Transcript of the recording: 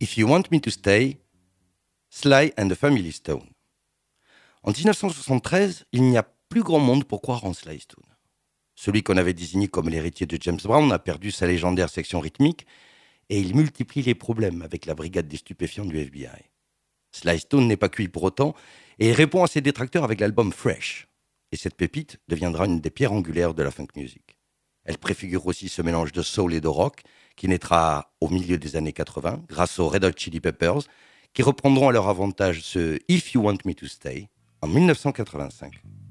If You Want Me to Stay, Sly and the Family Stone. En 1973, il n'y a plus grand monde pour croire en Sly Stone. Celui qu'on avait désigné comme l'héritier de James Brown a perdu sa légendaire section rythmique et il multiplie les problèmes avec la brigade des stupéfiants du FBI. Sly Stone n'est pas cuit pour autant et il répond à ses détracteurs avec l'album Fresh. Et cette pépite deviendra une des pierres angulaires de la funk music. Elle préfigure aussi ce mélange de soul et de rock qui naîtra au milieu des années 80 grâce aux Red Hot Chili Peppers qui reprendront à leur avantage ce If You Want Me to Stay en 1985.